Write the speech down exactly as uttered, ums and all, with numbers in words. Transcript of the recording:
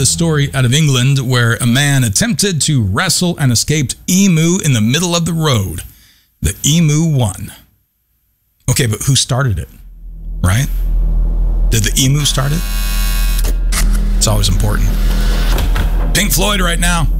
the story out of England where a man attempted to wrestle an escaped emu in the middle of the road. The emu won. Okay, but who started it, right? Did the emu start it? It's always important. Pink Floyd right now.